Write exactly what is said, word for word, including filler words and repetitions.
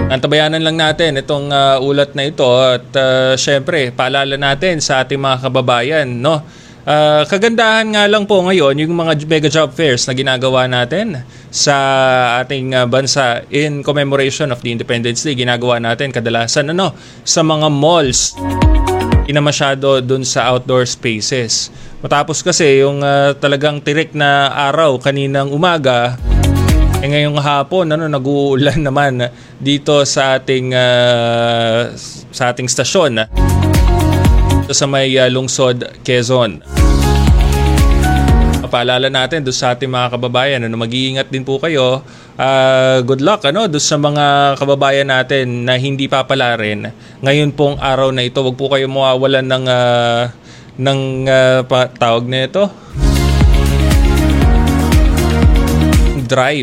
Antabayanan lang natin itong uh, ulat na ito at uh, syempre paalala natin sa ating mga kababayan, no? Uh, kagandahan nga lang po ngayon yung mga mega job fairs na ginagawa natin sa ating uh, bansa in commemoration of the Independence Day. Ginagawa natin kadalasan ano sa mga malls, hindi na masyado dun sa outdoor spaces. Matapos kasi yung uh, talagang tirik na araw kaninang umaga, eh ngayong hapon ano nag-uulan naman dito sa ating uh, sa ating stasyon sa may uh, lungsod Quezon. Paalala natin doon sa ating mga kababayan, ano, mag-iingat din po kayo. Uh, good luck ano doon sa mga kababayan natin na hindi papalarin ngayon pong araw na ito. Huwag po kayo mawawalan ng uh, ng uh, tawag na ito, drive.